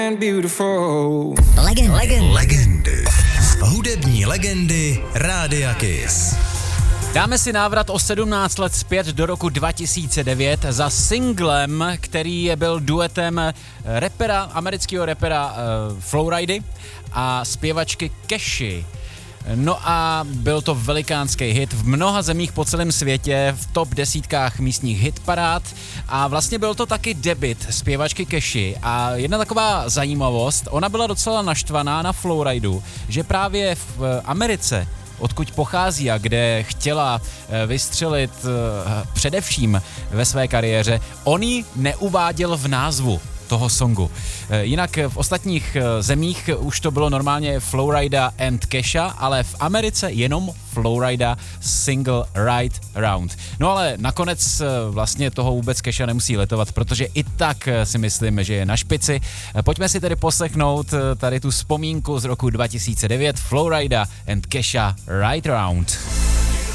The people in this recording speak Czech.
Legendy. Hudební legendy Rádia Kiss. Dáme si návrat o 17 let zpět do roku 2009 za singlem, který byl duetem amerického rapera Flowridy a zpěvačky Cashy. No a byl to velikánský hit v mnoha zemích po celém světě, v top desítkách místních hitparád a vlastně byl to taky debut zpěvačky Cashy. A jedna taková zajímavost, ona byla docela naštvaná na Flowridu, že právě v Americe, odkud pochází a kde chtěla vystřelit především ve své kariéře, on ji neuváděl v názvu toho songu. Jinak v ostatních zemích už to bylo normálně Flowrida and Casha, ale v Americe jenom Flowrida single Right Round. No ale nakonec vlastně toho vůbec Casha nemusí letovat, protože i tak si myslím, že je na špici. Pojďme si tedy poslechnout tady tu vzpomínku z roku 2009 Flowrida and Casha Right Round.